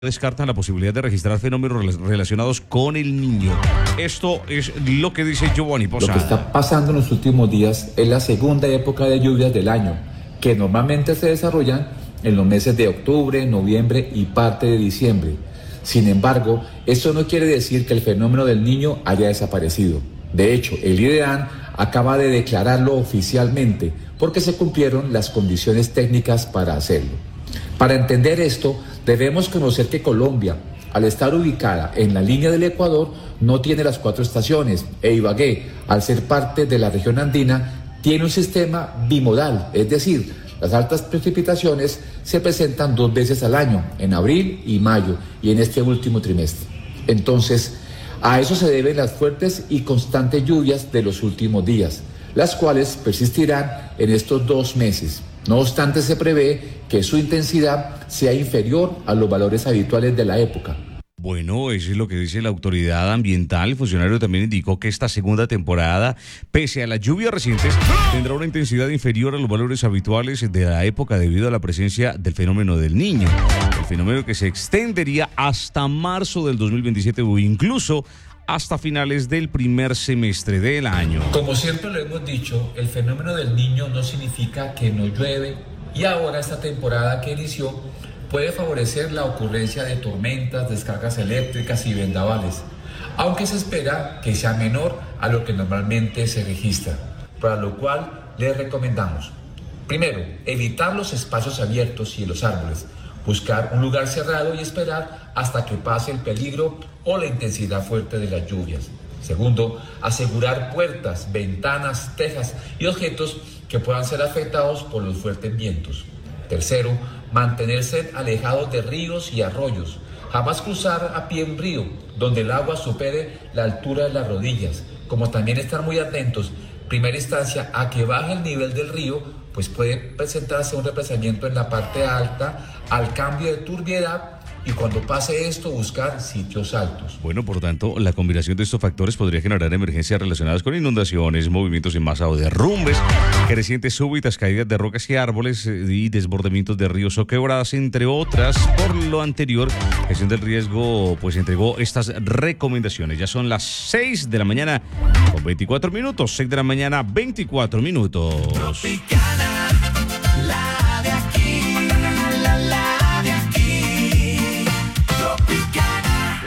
descartan la posibilidad de registrar fenómenos relacionados con el niño. Esto es lo que dice Giovanni Posada. Lo que está pasando en los últimos días es la segunda época de lluvias del año, que normalmente se desarrollan en los meses de octubre, noviembre y parte de diciembre. Sin embargo, esto no quiere decir que el fenómeno del niño haya desaparecido. De hecho, el IDEAN acaba de declararlo oficialmente porque se cumplieron las condiciones técnicas para hacerlo. Para entender esto, debemos conocer que Colombia, al estar ubicada en la línea del Ecuador, no tiene las 4 estaciones, e Ibagué, al ser parte de la región andina, tiene un sistema bimodal, es decir, las altas precipitaciones se presentan 2 veces al año, en abril y mayo, y en este último trimestre. Entonces, a eso se deben las fuertes y constantes lluvias de los últimos días, las cuales persistirán en estos 2 meses. No obstante, se prevé que su intensidad sea inferior a los valores habituales de la época. Bueno, eso es lo que dice la autoridad ambiental. El funcionario también indicó que esta segunda temporada, pese a las lluvias recientes, tendrá una intensidad inferior a los valores habituales de la época debido a la presencia del fenómeno del Niño. El fenómeno que se extendería hasta marzo del 2027 o incluso hasta finales del primer semestre del año. Como siempre lo hemos dicho, el fenómeno del Niño no significa que no llueve, y ahora esta temporada que inició puede favorecer la ocurrencia de tormentas, descargas eléctricas y vendavales, aunque se espera que sea menor a lo que normalmente se registra, para lo cual les recomendamos: primero, evitar los espacios abiertos y los árboles, buscar un lugar cerrado y esperar hasta que pase el peligro o la intensidad fuerte de las lluvias. Segundo, asegurar puertas, ventanas, tejas y objetos que puedan ser afectados por los fuertes vientos. Tercero, mantenerse alejados de ríos y arroyos. Jamás cruzar a pie un río donde el agua supere la altura de las rodillas, como también estar muy atentos, primera instancia, a que baje el nivel del río, pues puede presentarse un represamiento en la parte alta al cambio de turbiedad, y cuando pase esto, buscar sitios altos. Bueno, por tanto, la combinación de estos factores podría generar emergencias relacionadas con inundaciones, movimientos en masa o derrumbes, crecientes súbitas, caídas de rocas y árboles y desbordamientos de ríos o quebradas, entre otras. Por lo anterior, Gestión del Riesgo pues entregó estas recomendaciones. Ya son las 6 de la mañana con 24 minutos, 6 de la mañana 24 minutos. Tropicana, la de aquí, la de aquí. Tropicana,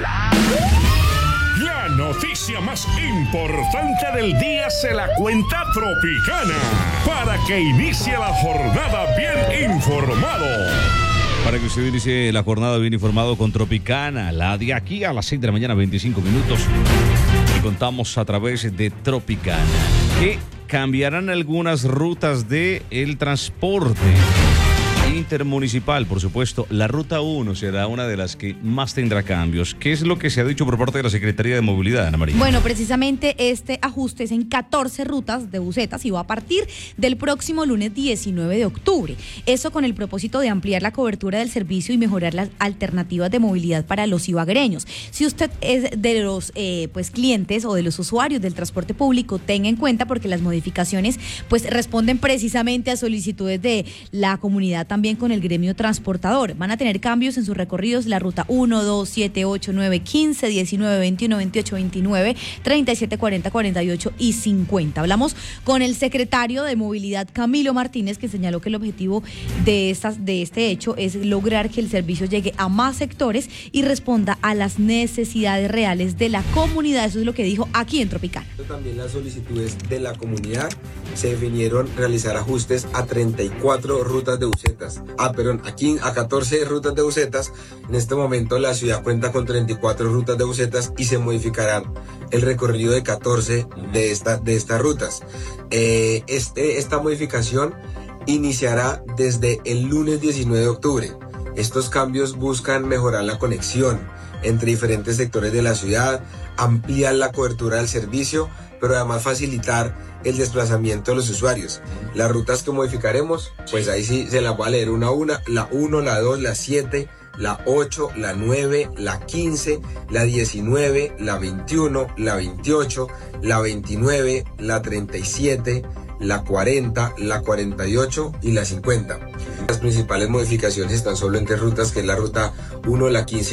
La noticia más importante del día se la cuenta Tropicana, para que inicie la jornada bien informado. Para que usted inicie la jornada bien informado con Tropicana, la de aquí a las 6 de la mañana, 25 minutos. Y contamos a través de Tropicana que cambiarán algunas rutas del transporte intermunicipal. Por supuesto, la Ruta 1 será una de las que más tendrá cambios. ¿Qué es lo que se ha dicho por parte de la Secretaría de Movilidad, Ana María? Bueno, precisamente este ajuste es en 14 rutas de busetas y va a partir del próximo lunes 19 de octubre. Eso con el propósito de ampliar la cobertura del servicio y mejorar las alternativas de movilidad para los ibaguereños. Si usted es de los clientes o de los usuarios del transporte público, tenga en cuenta, porque las modificaciones pues responden precisamente a solicitudes de la comunidad, también con el gremio transportador. Van a tener cambios en sus recorridos: la ruta 1, 2, 7, 8, 9, 15, 19, 21, 28, 29, 37, 40, 48 y 50. Hablamos con el secretario de Movilidad, Camilo Martínez, que señaló que el objetivo de este hecho es lograr que el servicio llegue a más sectores y responda a las necesidades reales de la comunidad. Eso es lo que dijo aquí en Tropicana. También las solicitudes de la comunidad se definieron realizar ajustes a 34 rutas de busetas. Aquí a 14 rutas de busetas. En este momento la ciudad cuenta con 34 rutas de busetas y se modificarán el recorrido de 14 de estas rutas. Esta modificación iniciará desde el lunes 19 de octubre. Estos cambios buscan mejorar la conexión entre diferentes sectores de la ciudad, ampliar la cobertura del servicio, pero además facilitar el desplazamiento de los usuarios. Las rutas que modificaremos, pues ahí sí se las voy a leer una a una: la 1, la 2, la 7, la 8, la 9, la 15, la 19, la 21, la 28, la 29, la 37, la 40, la 48 y la 50. Las principales modificaciones están solo en 3 rutas, que es la ruta 1, la 15